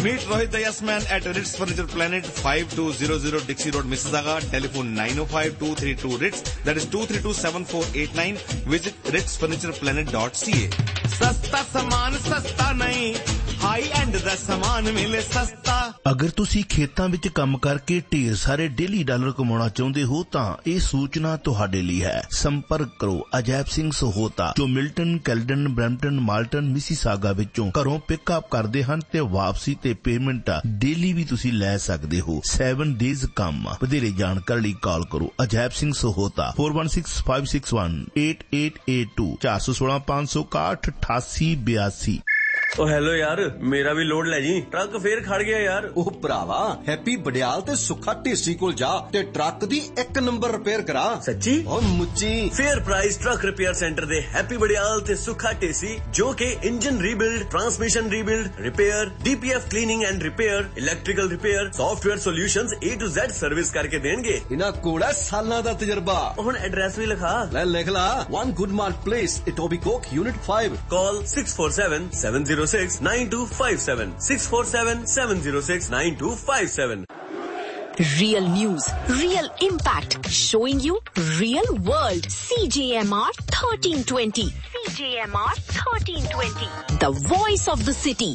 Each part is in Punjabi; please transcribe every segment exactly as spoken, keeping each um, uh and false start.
Meet Rohit the Yes Man at Ritz Furniture Planet, five two zero zero Dixie Road, Mississauga. Telephone nine oh five, two three two, Ritz. That is two three two, seven four eight nine. Visit ritz furniture planet dot c a. Sasta saman sasta nahi, high end da saman mile sasta. ਅਗਰ ਤੁਸੀਂ ਖੇਤਾਂ ਵਿੱਚ ਕੰਮ ਕਰਕੇ ਢੇਰ ਸਾਰੇ ਡੇਲੀ ਡਾਲਰ ਕਮਾਉਣਾ ਚਾਹੁੰਦੇ ਹੋ ਤਾਂ ਇਹ ਸੂਚਨਾ ਤੁਹਾਡੇ ਲਈ ਹੈ। ਸੰਪਰਕ ਕਰੋ ਅਜੈਬ ਸਿੰਘ ਸਹੋਤਾ ਜੋ Milton, Caledon, Brampton, Malton, Mississauga ਵਿੱਚੋਂ ਘਰੋਂ ਪਿਕਅਪ ਕਰਦੇ ਹਨ ਤੇ ਵਾਪਸੀ ਤੇ ਪੇਮੈਂਟ ਡੇਲੀ ਵੀ ਤੁਸੀਂ ਲੈ ਸਕਦੇ ਹੋ। ਸੈਵਨ ਡੇਜ਼ ਕੰਮ। ਵਧੇਰੇ ਜਾਣਕਾਰੀ ਲਈ ਕਾਲ ਕਰੋ Ajaib Singh Sahota four one six, five six one, eight eight eight two ਚਾਰ ਸੌ ਸੋਲਾਂ ਪੰਜ ਸੌ ਇਕਾਹਠ ਅਠਾਸੀ ਬਿਆਸੀ। ਓ ਹੈਲੋ ਯਾਰ, ਮੇਰਾ ਵੀ ਲੋਡ ਲੈ ਜੀ, ਟਰੱਕ ਫੇਰ ਖੜ ਗਿਆ ਯਾਰ। ਉਹ ਭਰਾਵਾ ਹੈਪੀ ਬੜਿਆਲ ਤੇ ਸੁੱਖਾ ਢੇਸੀ ਕੋਲ ਜਾ ਤੇ ਟਰੱਕ ਦੀ ਇੱਕ ਨੰਬਰ ਰਿਪੇਅਰ ਕਰਾ। ਸੱਚੀ? ਓ ਮੁੱਚੀ। Fair price truck repair centre ਦੇ ਹੈਪੀ ਬੜਿਆਲ ਤੇ ਸੁੱਖਾ ਢੇਸੀ ਜੋ ਕਿ engine rebuild, transmission rebuild, repair, ਡੀਪੀਐਫ cleaning and repair, electrical repair, software solutions A to Z service ਕਰਕੇ ਦੇਣਗੇ। ਇਹਨਾਂ ਕੋਲ ਹੈ ਸਾਲਾਂ ਦਾ ਤਜਰਬਾ। ਹੁਣ ਐਡਰੈਸ ਵੀ ਲਿਖਾ ਲੈ, ਲਿਖ ਲਾ। One Goodmark Place, Etobicoke, Unit five. Call six four seven, seven zero six, nine two five seven. six four seven, seven zero six, nine two five seven. Real news, real impact, showing you real world. C J M R thirteen twenty. C J M R thirteen twenty. The voice of the city.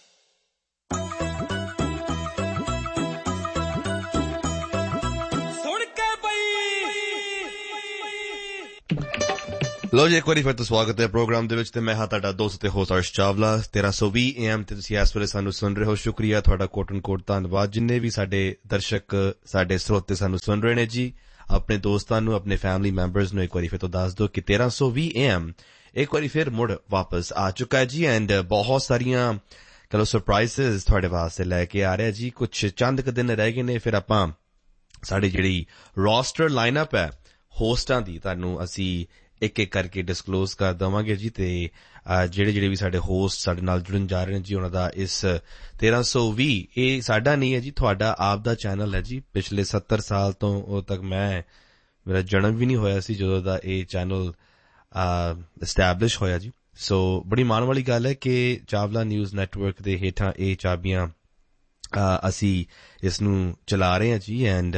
ਲੋ ਜੀ, ਇੱਕ ਵਾਰੀ ਫਿਰ ਤੋਂ ਸਵਾਗਤ ਹੈ ਪ੍ਰੋਗਰਾਮ ਦੇ ਵਿੱਚ ਤੇ ਮੈਂ ਹਾਂ ਤੁਹਾਡਾ ਦੋਸਤ ਤੇ ਹੋਸਟ ਅਰਸ਼ ਚਾਵਲਾ। ਤੇਰਾਂ ਸੌ ਵੀਹ ਏ ਐਮ ਤੇ ਤੁਸੀਂ ਇਸ ਵੇਲੇ ਸਾਨੂੰ ਸੁਣ ਰਹੇ ਹੋ। ਸ਼ੁਕਰੀਆ ਤੁਹਾਡਾ ਕੋਟਨ ਕੋਟ ਧੰਨਵਾਦ। ਜਿੰਨੇ ਵੀ ਸਾਡੇ ਦਰਸ਼ਕ, ਸਾਡੇ ਸਰੋਤੇ ਸਾਨੂੰ ਸੁਣ ਰਹੇ ਨੇ ਜੀ, ਆਪਣੇ ਦੋਸਤਾਂ ਨੂੰ, ਆਪਣੇ ਫੈਮਿਲੀ ਮੈਂਬਰਸ ਨੂੰ ਇੱਕ ਵਾਰੀ ਫਿਰ ਤੋਂ ਦੱਸ ਦਿਓ ਕਿ ਤੇਰਾਂ ਸੌ ਵੀਹ ਏ ਐਮ ਇੱਕ ਵਾਰੀ ਫਿਰ ਮੁੜ ਵਾਪਸ ਆ ਚੁੱਕਾ ਹੈ ਜੀ। ਐਂਡ ਬਹੁਤ ਸਾਰੀਆਂ ਚਲੋ ਸਰਪ੍ਰਾਈਜ਼ਸ ਤੁਹਾਡੇ ਵਾਸਤੇ ਲੈ ਕੇ ਆ ਰਿਹਾ ਜੀ। ਕੁਛ ਚੰਦ ਕੁ ਦਿਨ ਰਹਿ ਗਏ ਨੇ, ਫਿਰ ਆਪਾਂ ਸਾਡੀ ਜਿਹੜੀ ਰੋਸਟਰ ਲਾਈਨਅਪ ਹੈ ਹੋਸਟਾਂ ਦੀ ਤੁਹਾਨੂੰ ਅਸੀਂ ਇੱਕ ਇੱਕ ਕਰਕੇ ਡਿਸਕਲੋਜ਼ ਕਰ ਦੇਵਾਂਗੇ ਜੀ। ਤੇ ਜਿਹੜੇ ਜਿਹੜੇ ਵੀ ਸਾਡੇ ਹੋਸਟ ਸਾਡੇ ਨਾਲ ਜੁੜਨ ਜਾ ਰਹੇ ਨੇ ਜੀ, ਉਹਨਾਂ ਦਾ ਇਸ ਤੇਰਾਂ ਸੌ ਵੀਹ ਇਹ ਸਾਡਾ ਨਹੀਂ ਹੈ ਜੀ, ਤੁਹਾਡਾ ਆਪ ਦਾ ਚੈਨਲ ਹੈ ਜੀ। ਪਿਛਲੇ ਸੱਤਰ ਸਾਲ ਤੋਂ ਉਦੋਂ ਤੱਕ ਮੈਂ ਮੇਰਾ ਜਨਮ ਵੀ ਨਹੀਂ ਹੋਇਆ ਸੀ ਜਦੋਂ ਦਾ ਇਹ ਚੈਨਲ ਐਸਟੈਬਲਿਸ਼ ਹੋਇਆ ਜੀ। ਸੋ ਬੜੀ ਮਾਣ ਵਾਲੀ ਗੱਲ ਹੈ ਕਿ ਚਾਵਲਾ ਨਿਊਜ਼ ਨੈਟਵਰਕ ਦੇ ਹੇਠਾਂ ਇਹ ਚਾਬੀਆਂ ਅਸੀਂ ਇਸ ਨੂੰ ਚਲਾ ਰਹੇ ਹਾਂ ਜੀ। ਐਂਡ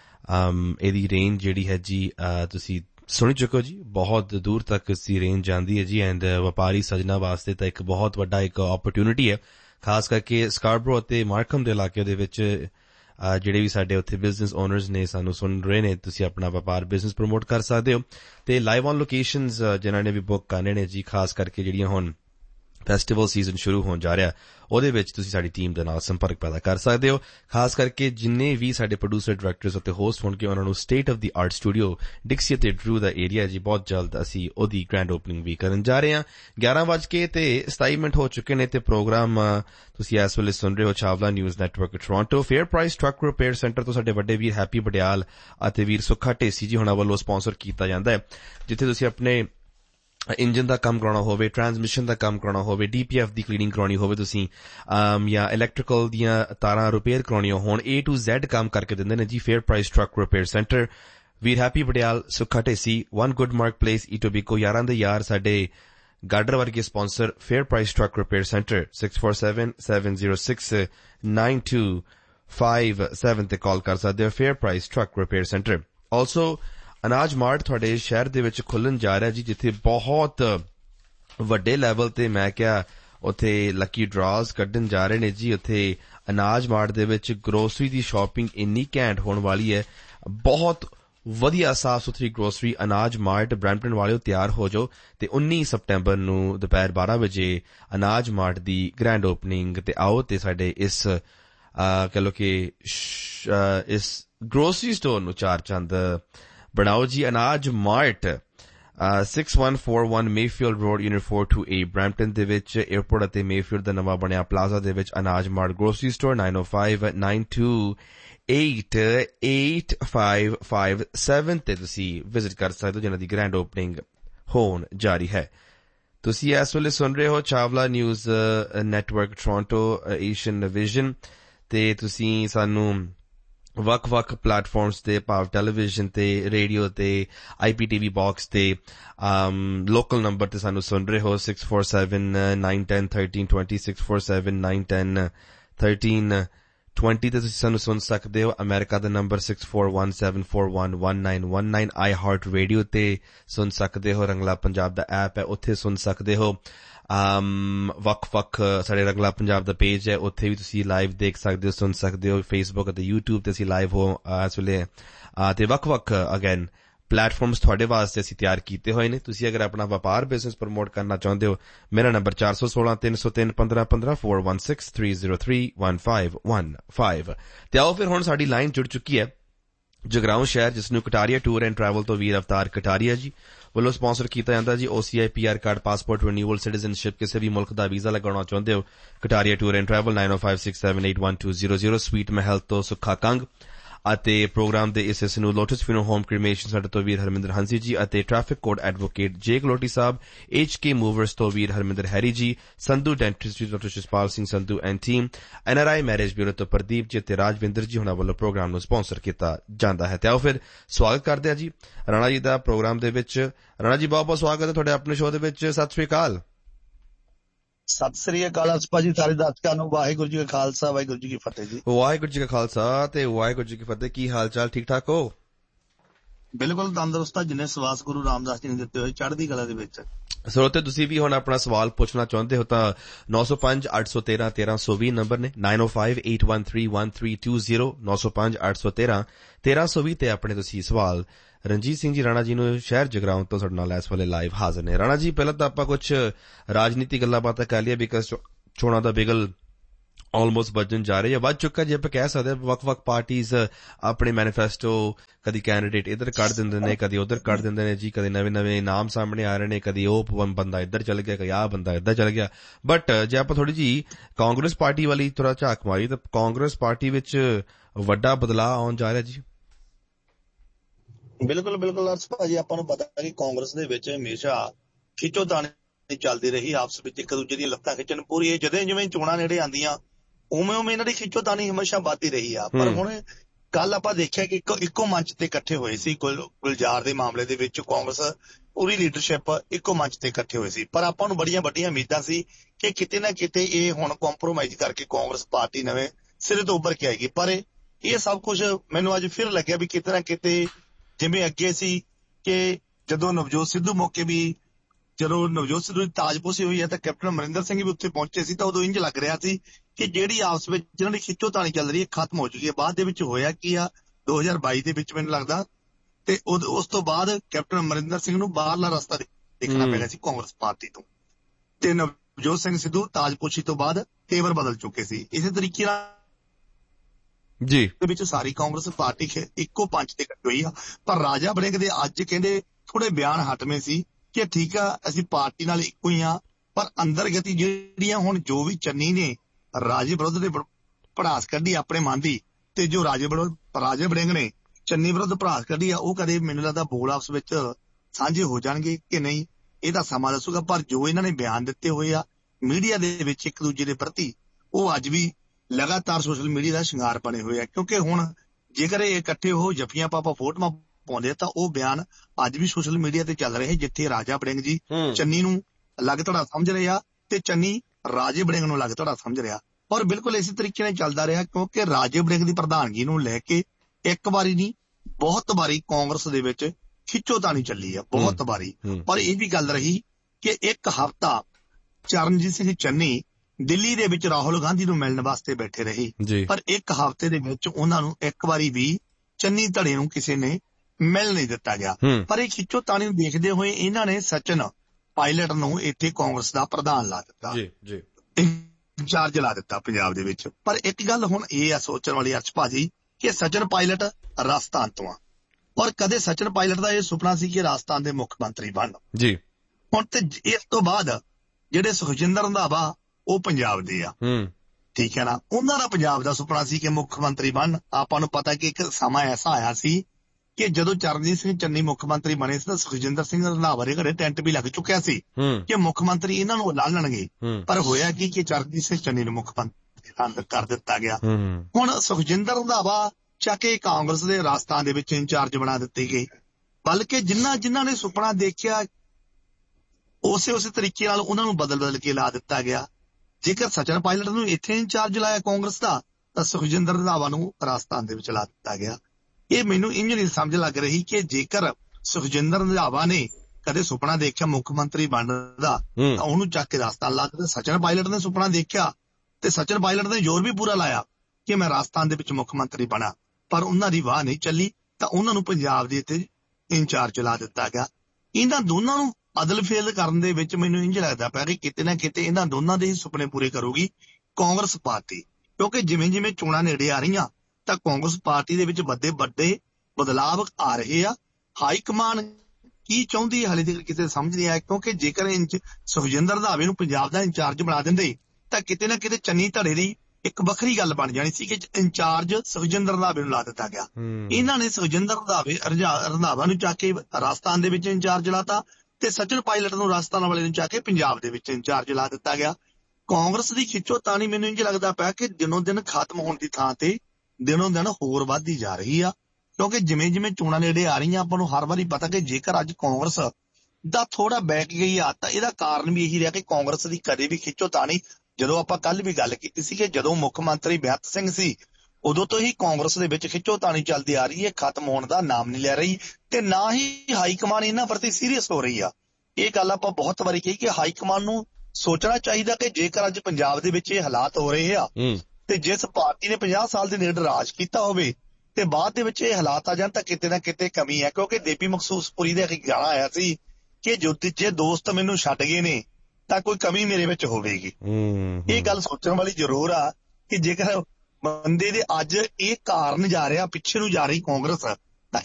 ਇਹਦੀ ਰੇਂਜ ਜਿਹੜੀ ਹੈ ਜੀ ਤੁਸੀਂ ਸੁਣੀ ਚੁੱਕੋ ਜੀ, ਬਹੁਤ ਦੂਰ ਤੱਕ ਇਸਦੀ ਰੇਂਜ ਜਾਂਦੀ ਹੈ ਜੀ। ਐਂਡ ਵਪਾਰੀ ਸੱਜਣਾ ਵਾਸਤੇ ਤਾਂ ਇੱਕ ਬਹੁਤ ਵੱਡਾ ਇੱਕ ਓਪਰਚੁਨਿਟੀ ਹੈ, ਖਾਸ ਕਰਕੇ ਸਕਾਰਬਰੋ ਅਤੇ ਮਾਰਕਮ ਦੇ ਇਲਾਕੇ ਦੇ ਵਿੱਚ ਜਿਹੜੇ ਵੀ ਸਾਡੇ ਉੱਥੇ ਬਿਜ਼ਨਸ ਓਨਰਸ ਨੇ ਸਾਨੂੰ ਸੁਣ ਰਹੇ ਨੇ। ਤੁਸੀਂ ਆਪਣਾ ਵਪਾਰ ਬਿਜ਼ਨਸ ਪ੍ਰਮੋਟ ਕਰ ਸਕਦੇ ਹੋ ਤੇ ਲਾਈਵ ਔਨ ਲੋਕੇਸ਼ਨਸ ਜਿਨ੍ਹਾਂ ਨੇ ਵੀ ਬੁੱਕ ਕਰਨੇ ਨੇ ਜੀ, ਖਾਸ ਕਰਕੇ ਜਿਹੜੀਆਂ ਹੁਣ ਫੈਸਟੀਵਲ ਸੀਜ਼ਨ ਸ਼ੁਰੂ ਹੋਣ ਜਾ ਰਿਹਾ ਉਹਦੇ ਵਿੱਚ ਤੁਸੀਂ ਸਾਡੀ ਟੀਮ ਦੇ ਨਾਲ ਸੰਪਰਕ ਪੈਦਾ ਕਰ ਸਕਦੇ ਹੋ। ਖਾਸ ਕਰਕੇ ਜਿੰਨੇ ਵੀ ਸਾਡੇ ਪ੍ਰੋਡਿਊਸਰ, ਡਾਇਰੈਕਟਰਸ ਅਤੇ ਹੋਸਟ ਹੋਣਗੇ ਉਹਨਾਂ ਨੂੰ state of the art studio ਡਿਕਸੀ ਅਤੇ ਡਰੂ ਦਾ ਏਰੀਆ ਜੀ, ਬਹੁਤ ਜਲਦ ਅਸੀਂ ਉਹਦੀ ਗ੍ਰੈਂਡ ਓਪਨਿੰਗ ਵੀ ਕਰਨ ਜਾ ਰਹੇ ਹਾਂ। ਗਿਆਰਾਂ ਵੱਜ ਕੇ ਤੇ ਸਤਾਈ ਮਿੰਟ ਹੋ ਚੁੱਕੇ ਨੇ ਤੇ ਪ੍ਰੋਗਰਾਮ ਤੁਸੀਂ ਇਸ ਵੇਲੇ ਸੁਣ ਰਹੇ ਹੋ Chawla news network Toronto. Fair price truck repair centre ਤੋਂ ਸਾਡੇ ਵੱਡੇ ਵੀਰ ਹੈਪੀ ਬੜਿਆਲ ਅਤੇ ਵੀਰ ਸੁੱਖਾ ਢੇਸੀ ਜੀ ਹੁਣਾਂ ਵੱਲੋਂ ਸਪਾਂਸਰ ਕੀਤਾ ਜਾਂਦਾ ਹੈ, ਜਿੱਥੇ ਤੁਸੀਂ ਆਪਣੇ ਇੰਜਨ ਦਾ ਕੰਮ ਕਰਾਉਣਾ ਹੋਵੇ, ਟਰਾਂਸਮਿਸ਼ਨ ਦਾ ਕੰਮ ਕਰਾਉਣਾ ਹੋਵੇ, ਡੀਪੀਐਫ ਦੀ ਕਲੀਨਿੰਗ ਕਰਾਉਣੀ ਹੋਵੇ ਤੁਸੀਂ, ਜਾਂ ਇਲੈਕਟ੍ਰੀਕਲ ਦੀਆਂ ਤਾਰਾਂ ਰਿਪੇਅਰ ਕਰਾਉਣੀਆਂ ਹੋਣ, A to Z ਕੰਮ ਕਰਕੇ ਦਿੰਦੇ ਨੇ ਜੀ fair price truck repair centre. ਵੀਰ ਹੈਪੀ ਬੜਿਆਲ, ਸੁੱਖਾ ਢੇਸੀ, ਵਨ ਗੁੱਡਮਾਰਕ ਪਲੇਸ, ਈਟੋਬੀਕੋ, ਯਾਰਾਂ ਦੇ ਯਾਰ ਸਾਡੇ ਗਾਡਰ ਵਰਗੇ sponsor fair price truck repair centre six four seven, seven zero six, nine two five seven ਤੇ ਕਾਲ ਕਰ ਸਕਦੇ ਹੋ। Fair price truck repair centre. Also ਅਨਾਜ ਮਾਰਟ ਤੁਹਾਡੇ ਸ਼ਹਿਰ ਦੇ ਵਿੱਚ ਖੁੱਲਣ ਜਾ ਰਿਹਾ ਜੀ, ਜਿੱਥੇ ਬਹੁਤ ਵੱਡੇ ਲੈਵਲ ਤੇ ਮੈਂ ਕਿਹਾ ਉੱਥੇ ਲੱਕੀ ਡਰਾਜ਼ ਕੱਢਣ ਜਾ ਰਹੇ ਨੇ ਜੀ। ਉੱਥੇ ਅਨਾਜ ਮਾਰਟ ਦੇ ਵਿੱਚ ਗਰੋਸਰੀ ਦੀ ਸ਼ਾਪਿੰਗ ਇੰਨੀ ਘੈਂਟ ਹੋਣ ਵਾਲੀ ਹੈ, ਬਹੁਤ ਵਧੀਆ ਸਾਫ਼ ਸੁਥਰੀ ਗਰੋਸਰੀ। ਅਨਾਜ ਮਾਰਟ ਬਰੈਂਪਟਨ ਵਾਲਿਓ ਤਿਆਰ ਹੋ ਜਾਓ ਤੇ ਉੱਨੀ ਸਪਟੈਂਬਰ ਨੂੰ ਦੁਪਹਿਰ ਬਾਰਾਂ ਵਜੇ ਅਨਾਜ ਮਾਰਟ ਦੀ ਗ੍ਰੈਂਡ ਓਪਨਿੰਗ ਤੇ ਆਓ ਤੇ ਸਾਡੇ ਇਸ ਕਹਿ ਲਓ ਕਿ ਇਸ ਗਰੋਸਰੀ ਸਟੋਰ ਨੂੰ ਚਾਰ ਚੰਦ ਬਣਾਓ ਜੀ। ਅਨਾਜ mart six one four one Mayfield road, unit four two A, Brampton ਦੇ ਵਿੱਚ ਏਅਰਪੋਰਟ ਅਤੇ ਮੇਫੀਲਡ ਦਾ ਨਵਾਂ ਬਣਿਆ ਪਲਾਜ਼ਾ ਦੇ ਵਿੱਚ ਅਨਾਜ mart grocery store nine oh five, nine two eight, eight five five seven ਤੇ ਤੁਸੀਂ ਵਿਜ਼ਿਟ ਕਰ ਸਕਦੇ ਹੋ, ਜਿਨ੍ਹਾਂ ਦੀ ਗ੍ਰੈਂਡ ਓਪਨਿੰਗ ਹੋਣ ਜਾਰੀ ਹੈ। ਤੁਸੀਂ ਇਸ ਵੇਲੇ ਸੁਣ ਰਹੇ ਹੋ Chawla news network Toronto Asian vision ਤੇ ਤੁਸੀਂ ਸਾਨੂੰ ਵੱਖ-ਵੱਖ ਪਲੇਟਫਾਰਮਸ ਤੇ, ਭਾਵ ਟੈਲੀਵਿਜ਼ਨ ਤੇ, ਰੇਡੀਓ ਤੇ, ਆਈ ਪੀ ਟੀ ਵੀ ਬਾਕਸ ਤੇ, ਲੋਕਲ ਨੰਬਰ ਤੇ ਸਾਨੂੰ ਸੁਣ ਰਹੇ ਹੋ six four seven, nine one zero, one three two zero, six four seven, nine one zero, thirteen twenty ਤੇ ਤੁਸੀਂ ਸਾਨੂੰ ਸੁਣ ਸਕਦੇ ਹੋ। ਅਮਰੀਕਾ ਦਾ number six four one seven four one one nine one nine। ਆਈ ਹਾਰਟ ਰੇਡੀਓ ਤੇ ਸੁਣ ਸਕਦੇ ਹੋ। ਰੰਗਲਾ ਪੰਜਾਬ ਦਾ ਐਪ ਹੈ, ਉੱਥੇ ਸੁਣ ਸਕਦੇ ਹੋ। ਵੱਖ-ਵੱਖ ਸਾਡੇ ਰੰਗਲਾ ਪੰਜਾਬ ਦਾ ਪੇਜ ਹੈ, ਉੱਥੇ ਵੀ ਤੁਸੀਂ ਲਾਈਵ ਦੇਖ ਸਕਦੇ ਹੋ, ਸੁਣ ਸਕਦੇ ਹੋ। ਫੇਸਬੁੱਕ ਅਤੇ ਯੂਟਿਊਬ ਤੇ ਅਸੀਂ ਲਾਈਵ ਹੋ ਇਸ ਵੇਲੇ, ਤੇ ਵੱਖ-ਵੱਖ ਅਗੇਨ ਪਲੇਟਫਾਰਮਸ ਤੁਹਾਡੇ ਵਾਸਤੇ ਅਸੀਂ ਤਿਆਰ ਕੀਤੇ ਹੋਏ ਨੇ। ਤੁਸੀਂ ਅਗਰ ਆਪਣਾ ਵਪਾਰ ਬਿਜ਼ਨਸ ਪ੍ਰਮੋਟ ਕਰਨਾ ਚਾਹੁੰਦੇ ਹੋ, ਮੇਰਾ ਨੰਬਰ ਚਾਰ ਸੌ ਸੋਲਾਂ ਤਿੰਨ ਸੌ ਤਿੰਨ ਪੰਦਰਾਂ ਪੰਦਰਾਂ four one six three zero three one five one five। ਤੇ ਆਓ ਫਿਰ ਹੁਣ ਸਾਡੀ ਲਾਈਨ ਜੁੜ ਚੁੱਕੀ ਹੈ ਜਗਰਾਉਂ ਸ਼ਹਿਰ, ਜਿਸ ਨੂੰ ਕਟਾਰੀਆ ਟੂਰ ਐਂਡ ਟਰੈਵਲ ਤੋਂ ਵੀਰ ਅਵਤਾਰ ਕਟਾਰੀਆ ਜੀ ਵੱਲੋਂ ਸਪਾਂਸਰ ਕੀਤਾ ਜਾਂਦਾ ਜੀ। OCI PR card, passport renewal, citizenship, ਕਿਸੇ ਵੀ ਮੁਲਕ ਦਾ ਵੀਜ਼ਾ ਲਗਾਉਣਾ ਚਾਹੁੰਦੇ ਹੋ, Kataria tour and travel nine oh five six seven eight one two zero zero। Sweet ਮਹਿਲ ਤੋਂ ਸੁੱਖਾ ਕੰਗ ਅਤੇ ਪ੍ਰੋਗਰਾਮ ਦੇ ਇਸ ਹਿੱਸੇ ਨੂੰ ਲੋਟਸ ਫਿਨੋ ਹੋਮ ਕ੍ਰੀਮੇਸ਼ਨ ਸਾਡੇ ਤੋਂ ਵੀਰ ਹਰਮਿੰਦਰ ਹੰਸੀ ਜੀ ਅਤੇ ਟ੍ਰੈਫਿਕ ਕੋਡ ਐਡਵੋਕੇਟ ਜੇ ਗਲੋਟੀ ਸਾਹਿਬ। ਐਚ ਕੇ ਮੂਵਰਸ ਤੋਂ ਵੀਰ ਹਰਮਿੰਦਰ ਹੈਰੀ ਜੀ। Sandhu ਡੈਂਟਿਸਟਰੀ doctor ਸ਼ਿਸ਼ਪਾਲ Singh Sandhu and team. NRI marriage bureau ਤੋਂ ਪ੍ਰਦੀਪ ਜੀ ਅਤੇ ਰਾਜਵਿੰਦਰ ਜੀ ਹੁਣਾਂ ਵੱਲੋਂ ਪ੍ਰੋਗਰਾਮ ਨੂੰ ਸਪਾਂਸਰ ਕੀਤਾ ਜਾਂਦਾ ਹੈ। ਤੇ ਆਓ ਫਿਰ ਸਵਾਗਤ ਕਰਦੇ ਹਾਂ ਜੀ ਰਾਣਾ ਜੀ ਦਾ ਪ੍ਰੋਗਰਾਮ ਦੇ ਵਿੱਚ। ਰਾਣਾ ਜੀ ਬਹੁਤ ਬਹੁਤ ਸਵਾਗਤ ਹੈ ਤੁਹਾਡੇ ਆਪਣੇ ਸ਼ੋਅ ਦੇ ਵਿੱਚ। ਸਤਿ ਸ੍ਰੀ ਅਕਾਲ। ਸਤਿ ਸ੍ਰੀ ਅਕਾਲ ਭਾਜੀ, ਸਾਰੇ ਦਰਸ਼ਕਾਂ ਨੂੰ ਵਾਹਿਗੁਰੂ ਜੀ ਕਾ ਖਾਲਸਾ ਵਾਹਿਗੁਰੂ ਜੀ ਕੀ ਫਤਿਹ ਜੀ। ਵਾਹਿਗੁਰੂ ਜੀ ਕਾ ਖਾਲਸਾ ਤੇ ਵਾਹਿਗੁਰੂ ਜੀ ਕੀ ਫਤਿਹ। ਕੀ ਹਾਲ ਚਾਲ, ਠੀਕ ਠਾਕ ਹੋ? ਬਿਲਕੁਲ ਤੰਦਰੁਸਤ ਆ, ਜਿੰਨੇ ਸਵਾਸ ਗੁਰੂ ਰਾਮਦਾਸ ਜੀ ਨੇ ਦਿੱਤੇ ਹੋਏ, ਚੜ੍ਹਦੀ ਕਲਾ ਦੇ ਵਿੱਚ। ਸਰੋਤੇ ਤੁਸੀਂ ਵੀ ਹੁਣ ਆਪਣਾ ਸਵਾਲ ਪੁੱਛਣਾ ਚਾਹੁੰਦੇ ਹੋ ਤਾਂ ਨੌ ਸੌ ਪੰਜ ਅੱਠ ਸੌ ਤੇਰਾਂ ਤੇਰਾਂ ਸੌ ਵੀਹ ਨੰਬਰ ਨੇ nine oh five eight one three one three two zero ਨੌ ਸੌ ਪੰਜ ਅੱਠ ਸੌ ਤੇਰਾਂ ਤੇਰਾਂ ਸੌ ਵੀਹ ਤੇ ਆਪਣੇ ਤੁਸੀਂ ਸਵਾਲ ਰਣਜੀਤ ਸਿੰਘ ਜੀ ਰਾਣਾ ਜੀ ਨੂੰ ਸ਼ਹਿਰ ਜਗਰਾਉਂ ਤੋਂ ਸਾਡੇ ਨਾਲ ਇਸ ਵੇਲੇ ਲਾਈਵ ਹਾਜ਼ਰ ਨੇ। ਰਾਣਾ ਜੀ, ਪਹਿਲਾਂ ਤਾਂ ਆਪਾਂ ਕੁਝ ਰਾਜਨੀਤੀ ਗੱਲਾਂ ਬਾਤਾਂ ਕਰ ਲਈਏ, ਬਿਕਾਜ਼ ਚੋਣਾਂ ਦਾ ਬਿਗਲ ਆਲਮੋਸਟ ਵੱਜਣ ਜਾ ਰਹੀ ਹੈ, ਵੱਜ ਚੁੱਕਾ ਜੇ ਆਪਾਂ ਕਹਿ ਸਕਦੇ ਹਾਂ। ਵੱਖ-ਵੱਖ ਪਾਰਟੀਜ਼ ਆਪਣੇ ਮੈਨੀਫੈਸਟੋ ਕਦੀ ਕੈਂਡੀਡੇਟ ਇੱਧਰ ਕੱਢ ਦਿੰਦੇ ਨੇ, ਕਦੀ ਉੱਧਰ ਕੱਢ ਦਿੰਦੇ ਨੇ ਜੀ, ਕਦੇ ਨਵੇਂ-ਨਵੇਂ ਨਾਮ ਸਾਹਮਣੇ ਆ ਰਹੇ ਨੇ, ਕਦੀ ਉਹ ਬੰਦਾ ਇੱਧਰ ਚਲ ਗਿਆ, ਕਦੀ ਆਹ ਬੰਦਾ ਇੱਧਰ ਚਲ ਗਿਆ। ਬਟ ਜੇ ਆਪਾਂ ਥੋੜੀ ਜਿਹੀ ਕਾਂਗਰਸ ਪਾਰਟੀ ਵਾਲੀ ਥੋੜਾ ਝਾਕ ਮਾਰੀ ਤਾਂ ਕਾਂਗਰਸ ਪਾਰਟੀ ਵਿੱਚ ਵੱਡਾ ਬਦਲਾਅ ਆਉਣ ਜਾ ਰਿਹਾ ਜੀ। ਬਿਲਕੁਲ ਬਿਲਕੁਲ ਅਰਸ਼ ਭਾਜੀ, ਆਪਾਂ ਨੂੰ ਪਤਾ ਕਿ ਕਾਂਗਰਸ ਦੇ ਵਿੱਚ ਹਮੇਸ਼ਾ ਖਿੱਚੋਤਾਣੀ ਚੱਲਦੀ ਰਹੀ, ਆਪਸ ਵਿੱਚ ਇੱਕ ਦੂਜੇ ਦੀਆਂ ਲੱਤਾਂ ਖਿੱਚਣ ਪੂਰੀ। ਜਦੋਂ ਜਿਵੇਂ ਚੋਣਾਂ ਨੇੜੇ ਆਉਂਦੀਆਂ ਉਵੇਂ ਉਵੇਂ ਇਹਨਾਂ ਦੀ ਖਿੱਚੋਤਾਣੀ ਹਮੇਸ਼ਾ ਵੱਧਦੀ ਰਹੀ ਆ। ਪਰ ਹੁਣ ਕੱਲ ਆਪਾਂ ਦੇਖਿਆ ਕਿ ਇੱਕੋ ਇੱਕੋ ਮੰਚ ਤੇ ਇਕੱਠੇ ਹੋਏ ਸੀ। ਗੁਲਜ਼ਾਰ ਦੇ ਮਾਮਲੇ ਦੇ ਵਿੱਚ ਕਾਂਗਰਸ ਪੂਰੀ ਲੀਡਰਸ਼ਿਪ ਇੱਕੋ ਮੰਚ ਤੇ ਇਕੱਠੇ ਹੋਏ ਸੀ, ਪਰ ਆਪਾਂ ਨੂੰ ਬੜੀਆਂ ਵੱਡੀਆਂ ਉਮੀਦਾਂ ਸੀ ਕਿ ਕਿਤੇ ਨਾ ਕਿਤੇ ਇਹ ਹੁਣ ਕੰਪਰੋਮਾਈਜ਼ ਕਰਕੇ ਕਾਂਗਰਸ ਪਾਰਟੀ ਨਵੇਂ ਸਿਰੇ ਤੋਂ ਉੱਭਰ ਕੇ ਆਏਗੀ। ਪਰ ਇਹ ਸਭ ਕੁਝ ਮੈਨੂੰ ਅੱਜ ਫਿਰ ਲੱਗਿਆ ਵੀ ਕਿਤੇ ਨਾ ਕਿਤੇ ਜਿਵੇਂ ਅੱਗੇ ਸੀ ਕਿ ਜਦੋਂ ਨਵਜੋਤ ਸਿੱਧੂ ਮੌਕੇ ਵੀ ਜਦੋਂ ਨਵਜੋਤ ਸਿੱਧੂ ਦੀ ਤਾਜਪੋਸ਼ੀ ਹੋਈ ਹੈ ਤਾਂ ਕੈਪਟਨ ਅਮਰਿੰਦਰ ਸਿੰਘ ਵੀ ਉੱਥੇ ਪਹੁੰਚੇ ਸੀ, ਤਾਂ ਉਦੋਂ ਇੰਝ ਲੱਗ ਰਿਹਾ ਸੀ ਕਿ ਜਿਹੜੀ ਆਪਸ ਵਿੱਚ ਜਿਹਨਾਂ ਦੀ ਖਿੱਚੋਤਾਣੀ ਚੱਲ ਰਹੀ ਹੈ ਖਤਮ ਹੋ ਚੁੱਕੀ ਹੈ। ਬਾਅਦ ਦੇ ਵਿੱਚ ਹੋਇਆ ਕੀ ਆ, ਦੋ ਹਜ਼ਾਰ ਬਾਈ ਦੇ ਵਿੱਚ ਮੈਨੂੰ ਲੱਗਦਾ, ਤੇ ਉਸ ਤੋਂ ਬਾਅਦ ਕੈਪਟਨ ਅਮਰਿੰਦਰ ਸਿੰਘ ਨੂੰ ਬਾਹਰਲਾ ਰਸਤਾ ਦੇਖਣਾ ਪੈ ਗਿਆ ਸੀ ਕਾਂਗਰਸ ਪਾਰਟੀ ਤੋਂ, ਤੇ ਨਵਜੋਤ ਸਿੰਘ ਸਿੱਧੂ ਤਾਜਪੋਸ਼ੀ ਤੋਂ ਬਾਅਦ ਤੇਵਰ ਬਦਲ ਚੁੱਕੇ ਸੀ। ਇਸੇ ਤਰੀਕੇ ਨਾਲ ਜੀ ਦੇ ਵਿੱਚ ਸਾਰੀ ਕਾਂਗਰਸ ਪਾਰਟੀ ਇੱਕੋ ਪੰਚ ਤੇ ਇਕੱਠੀ ਹੋਈ ਆ। ਪਰ ਰਾਜਾ ਵੜਿੰਗ ਦੇ ਅੱਜ ਕਹਿੰਦੇ ਥੋੜੇ ਬਿਆਨ ਹਟਵੇਂ ਸੀ ਕਿ ਠੀਕ ਆ ਅਸੀਂ ਪਾਰਟੀ ਨਾਲ ਇੱਕੋ ਹੀ ਆ, ਪਰ ਅੰਦਰ ਗਤੀ ਜਿਹੜੀਆਂ ਹੁਣ ਜੋ ਵੀ ਚੰਨੀ ਨੇ ਰਾਜੇ ਵਿਰੁੱਧ ਦੇ ਭੜਾਸ ਕੱਢੀ ਆਪਣੇ ਮਨ ਦੀ, ਤੇ ਜੋ ਰਾਜੇ ਵਿਰੁੱਧ ਰਾਜੇ ਵੜਿੰਗ ਨੇ ਚੰਨੀ ਵਿਰੁੱਧ ਭੜਾਸ ਕੱਢੀ ਆ, ਉਹ ਕਦੇ ਮੈਨੂੰ ਲੱਗਦਾ ਬੋਲ ਆਪਸ ਵਿੱਚ ਸਾਂਝੇ ਹੋ ਜਾਣਗੇ ਕਿ ਨਹੀਂ, ਇਹ ਤਾਂ ਸਮਾਂ ਦੱਸੂਗਾ। ਪਰ ਜੋ ਇਹਨਾਂ ਨੇ ਬਿਆਨ ਦਿੱਤੇ ਹੋਏ ਆ ਮੀਡੀਆ ਦੇ ਵਿੱਚ ਇੱਕ ਦੂਜੇ ਦੇ ਪ੍ਰਤੀ, ਉਹ ਅੱਜ ਵੀ ਲਗਾਤਾਰ ਸੋਸ਼ਲ ਮੀਡੀਆ ਦਾ ਸ਼ਿੰਗਾਰ ਬਣੇ ਹੋਏ ਆ। ਕਿਉਂਕਿ ਹੁਣ ਜੇਕਰ ਇਹ ਇਕੱਠੇ ਹੋ ਜੱਫੀਆਂ ਪਾਪਾ ਫੋਟੋਆਂ ਪਾਉਂਦੇ ਤਾਂ ਉਹ ਬਿਆਨ ਅੱਜ ਵੀ ਸੋਸ਼ਲ ਮੀਡੀਆ ਤੇ ਚੱਲ ਰਹੇ, ਜਿੱਥੇ ਰਾਜਾ ਵੜਿੰਗ ਜੀ ਚੰਨੀ ਨੂੰ ਅਲੱਗ ਧੜਾ ਸਮਝ ਰਹੇ ਆ ਤੇ ਚੰਨੀ ਰਾਜੇ ਵੜਿੰਗ ਨੂੰ ਅਲੱਗ ਧੜਾ ਸਮਝ ਰਿਹਾ। ਔਰ ਬਿਲਕੁਲ ਇਸੇ ਤਰੀਕੇ ਨਾਲ ਚੱਲਦਾ ਰਿਹਾ, ਕਿਉਂਕਿ ਰਾਜੇ ਵੜਿੰਗ ਦੀ ਪ੍ਰਧਾਨਗੀ ਨੂੰ ਲੈ ਕੇ ਇੱਕ ਵਾਰੀ ਨਹੀਂ ਬਹੁਤ ਵਾਰੀ ਕਾਂਗਰਸ ਦੇ ਵਿੱਚ ਖਿੱਚੋਤਾਣੀ ਚੱਲੀ ਆ, ਬਹੁਤ ਵਾਰੀ। ਪਰ ਇਹ ਵੀ ਗੱਲ ਰਹੀ ਕਿ ਇੱਕ ਹਫ਼ਤਾ ਚਰਨਜੀਤ ਸਿੰਘ ਚੰਨੀ ਦਿੱਲੀ ਦੇ ਵਿੱਚ ਰਾਹੁਲ ਗਾਂਧੀ ਨੂੰ ਮਿਲਣ ਵਾਸਤੇ ਬੈਠੇ ਰਹੇ, ਪਰ ਇੱਕ ਹਫ਼ਤੇ ਦੇ ਵਿੱਚ ਉਹਨਾਂ ਨੂੰ ਇੱਕ ਵਾਰੀ ਵੀ ਚੰਨੀ ਧੜੇ ਨੂੰ ਕਿਸੇ ਨੇ ਮਿਲ ਨਹੀਂ ਦਿੱਤਾ ਗਿਆ। ਪਰ ਇਹ ਖਿੱਚੋਤਾਣੀ ਨੂੰ ਦੇਖਦੇ ਹੋਏ ਇਹਨਾਂ ਨੇ ਸਚਿਨ ਪਾਇਲਟ ਨੂੰ ਇੱਥੇ ਕਾਂਗਰਸ ਦਾ ਪ੍ਰਧਾਨ ਲਾ ਦਿੱਤਾ, ਇੰਚਾਰਜ ਲਾ ਦਿੱਤਾ ਪੰਜਾਬ ਦੇ ਵਿੱਚ। ਪਰ ਇੱਕ ਗੱਲ ਹੁਣ ਇਹ ਆ ਸੋਚਣ ਵਾਲੀ ਅਰਸ਼ ਭਾਜੀ ਕਿ ਸਚਿਨ ਪਾਇਲਟ ਰਾਜਸਥਾਨ ਤੋਂ ਆ, ਔਰ ਕਦੇ ਸਚਿਨ ਪਾਇਲਟ ਦਾ ਇਹ ਸੁਪਨਾ ਸੀ ਕਿ ਰਾਜਸਥਾਨ ਦੇ ਮੁੱਖ ਮੰਤਰੀ ਬਣਨ ਜੀ। ਹੁਣ ਤੇ ਇਸ ਤੋਂ ਬਾਅਦ ਜਿਹੜੇ ਸੁਖਜਿੰਦਰ ਰੰਧਾਵਾ ਉਹ ਪੰਜਾਬ ਦੇ ਆ, ਠੀਕ ਹੈ ਨਾ, ਉਹਨਾਂ ਦਾ ਪੰਜਾਬ ਦਾ ਸੁਪਨਾ ਸੀ ਕਿ ਮੁੱਖ ਮੰਤਰੀ ਬਣਨ। ਆਪਾਂ ਨੂੰ ਪਤਾ ਕਿ ਇੱਕ ਸਮਾਂ ਐਸਾ ਆਇਆ ਸੀ ਕਿ ਜਦੋਂ ਚਰਨਜੀਤ ਸਿੰਘ ਚੰਨੀ ਮੁੱਖ ਮੰਤਰੀ ਬਣੇ ਸੀ ਤਾਂ ਸੁਖਜਿੰਦਰ ਸਿੰਘ ਰੰਧਾਵਾ ਦੇ ਘਰੇ ਟੈਂਟ ਵੀ ਲੱਗ ਚੁੱਕਿਆ ਸੀ ਕਿ ਮੁੱਖ ਮੰਤਰੀ ਇਹਨਾਂ ਨੂੰ ਲਾਲਣਗੇ। ਪਰ ਹੋਇਆ ਕੀ ਕਿ ਚਰਨਜੀਤ ਸਿੰਘ ਚੰਨੀ ਨੂੰ ਮੁੱਖ ਮੰਤਰੀ ਕਰ ਦਿੱਤਾ ਗਿਆ। ਹੁਣ ਸੁਖਜਿੰਦਰ ਰੰਧਾਵਾ ਚੱਕ ਕੇ ਕਾਂਗਰਸ ਦੇ ਰਾਜਸਥਾਨ ਦੇ ਵਿੱਚ ਇੰਚਾਰਜ ਬਣਾ ਦਿੱਤੇ ਗਏ, ਬਲਕਿ ਜਿਨ੍ਹਾਂ ਜਿਨ੍ਹਾਂ ਨੇ ਸੁਪਨਾ ਦੇਖਿਆ ਉਸੇ ਉਸੇ ਤਰੀਕੇ ਨਾਲ ਉਹਨਾਂ ਨੂੰ ਬਦਲ ਬਦਲ ਕੇ ਲਾ ਦਿੱਤਾ ਗਿਆ। ਜੇਕਰ ਸਚਿਨ ਪਾਇਲਟ ਨੂੰ ਇੱਥੇ ਇੰਚਾਰਜ ਲਾਇਆ ਕਾਂਗਰਸ ਦਾ ਤਾਂ ਸੁਖਜਿੰਦਰ ਰੰਧਾਵਾ ਨੂੰ ਰਾਜਸਥਾਨ ਦੇ ਵਿੱਚ ਲਾ ਦਿੱਤਾ ਗਿਆ। ਇਹ ਮੈਨੂੰ ਇੰਝ ਨਹੀਂ ਸਮਝ ਲੱਗ ਰਹੀ ਕਿ ਜੇਕਰ ਸੁਖਜਿੰਦਰ ਰੰਧਾਵਾ ਨੇ ਕਦੇ ਸੁਪਨਾ ਦੇਖਿਆ ਮੁੱਖ ਮੰਤਰੀ ਬਣਨ ਦਾ ਤਾਂ ਉਹਨੂੰ ਚੱਕ ਕੇ ਰਾਜਸਥਾਨ ਲਾ ਦਿੱਤਾ। ਸਚਿਨ ਪਾਇਲਟ ਨੇ ਸੁਪਨਾ ਦੇਖਿਆ ਤੇ ਸਚਿਨ ਪਾਇਲਟ ਨੇ ਜ਼ੋਰ ਵੀ ਪੂਰਾ ਲਾਇਆ ਕਿ ਮੈਂ ਰਾਜਸਥਾਨ ਦੇ ਵਿੱਚ ਮੁੱਖ ਮੰਤਰੀ ਬਣਾ, ਪਰ ਉਹਨਾਂ ਦੀ ਵਾਹ ਨਹੀਂ ਚੱਲੀ ਤਾਂ ਉਹਨਾਂ ਨੂੰ ਪੰਜਾਬ ਦੇ ਇੱਥੇ ਇੰਚਾਰਜ ਲਾ ਦਿੱਤਾ ਗਿਆ। ਇਹਨਾਂ ਦੋਨਾਂ ਨੂੰ ਅਦਲ ਫੇਲ ਕਰਨ ਦੇ ਵਿੱਚ ਮੈਨੂੰ ਇੰਝ ਲੱਗਦਾ ਪਿਆ ਕਿ ਕਿਤੇ ਨਾ ਕਿਤੇ ਇਹਨਾਂ ਦੋਨਾਂ ਦੇ ਹੀ ਸੁਪਨੇ ਪੂਰੇ ਕਰੂਗੀ ਕਾਂਗਰਸ ਪਾਰਟੀ, ਕਿਉਂਕਿ ਜਿਵੇਂ ਜਿਵੇਂ ਚੋਣਾਂ ਨੇੜੇ ਆ ਰਹੀਆਂ ਤਾਂ ਕਾਂਗਰਸ ਪਾਰਟੀ ਦੇ ਵਿੱਚ ਵੱਡੇ ਵੱਡੇ ਬਦਲਾਵ ਆ ਰਹੇ ਆ। ਹਾਈ ਕਮਾਨ ਕੀ ਚਾਹੁੰਦੀ ਹੈ ਹਾਲੇ ਤੱਕ ਕਿਸੇ ਸਮਝ ਨਹੀਂ ਆਇਆ, ਕਿਉਂਕਿ ਜੇਕਰ ਸੁਖਜਿੰਦਰ ਰੰਧਾਵੇ ਨੂੰ ਪੰਜਾਬ ਦਾ ਇੰਚਾਰਜ ਬਣਾ ਦਿੰਦੇ ਤਾਂ ਕਿਤੇ ਨਾ ਕਿਤੇ ਚੰਨੀ ਧੜੇ ਦੀ ਇੱਕ ਵੱਖਰੀ ਗੱਲ ਬਣ ਜਾਣੀ ਸੀ ਕਿ ਇੰਚਾਰਜ ਸੁਖਜਿੰਦਰ ਰੰਧਾਵੇ ਨੂੰ ਲਾ ਦਿੱਤਾ ਗਿਆ। ਇਹਨਾਂ ਨੇ ਸੁਖਜਿੰਦਰ ਰੰਧਾਵੇ ਰੰਧਾਵਾ ਨੂੰ ਚੱਕ ਕੇ ਰਾਜਸਥਾਨ ਦੇ ਵਿੱਚ ਇੰਚਾਰਜ ਲਾਤਾ ਤੇ ਸਚਿਨ ਪਾਇਲਟ ਨੂੰ ਰਾਜਸਥਾਨ ਵਾਲੇ ਨੂੰ ਚੱਕ ਕੇ ਪੰਜਾਬ ਦੇ ਵਿੱਚ ਇੰਚਾਰਜ ਲਾ ਦਿੱਤਾ ਗਿਆ। ਕਾਂਗਰਸ ਦੀ ਖਿੱਚੋਤਾਣੀ ਮੈਨੂੰ ਇੰਝ ਲੱਗਦਾ ਪਿਆ ਕਿ ਦਿਨੋਂ ਦਿਨ ਖਤਮ ਹੋਣ ਦੀ ਥਾਂ ਤੇ ਦਿਨੋਂ ਦਿਨ ਹੋਰ ਵੱਧਦੀ ਜਾ ਰਹੀ ਆ, ਕਿਉਂਕਿ ਜਿਵੇਂ ਜਿਵੇਂ ਚੋਣਾਂ ਨੇੜੇ ਆ ਰਹੀਆਂ ਆਪਾਂ ਨੂੰ ਹਰ ਵਾਰੀ ਪਤਾ ਕਿ ਜੇਕਰ ਅੱਜ ਕਾਂਗਰਸ ਦਾ ਥੋੜਾ ਬੈਕ ਗਈ ਆ ਤਾਂ ਇਹਦਾ ਕਾਰਨ ਵੀ ਇਹੀ ਰਿਹਾ ਕਿ ਕਾਂਗਰਸ ਦੀ ਕਦੇ ਵੀ ਖਿੱਚੋਤਾਣੀ, ਜਦੋਂ ਆਪਾਂ ਕੱਲ ਵੀ ਗੱਲ ਕੀਤੀ ਸੀ ਕਿ ਜਦੋਂ ਮੁੱਖ ਮੰਤਰੀ ਬੇਅੰਤ ਸਿੰਘ ਸੀ ਉਦੋਂ ਤੋਂ ਹੀ ਕਾਂਗਰਸ ਦੇ ਵਿੱਚ ਖਿੱਚੋਤਾਣੀ ਚੱਲਦੀ ਆ ਰਹੀ ਹੈ, ਖਤਮ ਹੋਣ ਦਾ ਨਾਮ ਨਹੀਂ ਲੈ ਰਹੀ ਤੇ ਨਾ ਹੀ ਹਾਈ ਕਮਾਨ ਇਹਨਾਂ ਪ੍ਰਤੀ ਸੀਰੀਅਸ ਹੋ ਰਹੀ ਆ। ਇਹ ਗੱਲ ਆਪਾਂ ਬਹੁਤ ਵਾਰੀ ਕਹੀ ਕਿ ਹਾਈ ਕਮਾਨ ਨੂੰ ਸੋਚਣਾ ਚਾਹੀਦਾ ਕਿ ਜੇਕਰ ਅੱਜ ਪੰਜਾਬ ਦੇ ਵਿੱਚ ਇਹ ਹਾਲਾਤ ਹੋ ਰਹੇ ਆ ਤੇ ਜਿਸ ਪਾਰਟੀ ਨੇ ਪੰਜਾਹ ਸਾਲ ਦੇ ਨੇੜੇ ਰਾਜ ਕੀਤਾ ਹੋਵੇ ਤੇ ਬਾਅਦ ਦੇ ਵਿੱਚ ਇਹ ਹਾਲਾਤ ਆ ਜਾਣ ਤਾਂ ਕਿਤੇ ਨਾ ਕਿਤੇ ਕਮੀ ਹੈ, ਕਿਉਂਕਿ ਦੇਪੀ ਮਖਸੂਸਪੁਰੀ ਦਾ ਇੱਕ ਗਾਣਾ ਆਇਆ ਸੀ ਕਿ ਜੇ ਦੋਸਤ ਮੈਨੂੰ ਛੱਡ ਗਏ ਨੇ ਤਾਂ ਕੋਈ ਕਮੀ ਮੇਰੇ ਵਿੱਚ ਹੋਵੇਗੀ। ਇਹ ਗੱਲ ਸੋਚਣ ਵਾਲੀ ਜ਼ਰੂਰ ਆ ਕਿ ਜੇਕਰ ਬੰਦੇ ਦੇ ਅੱਜ ਇਹ ਕਾਰਨ ਜਾ ਰਿਹਾ ਪਿੱਛੇ ਨੂੰ ਜਾ ਰਹੀ ਕਾਂਗਰਸ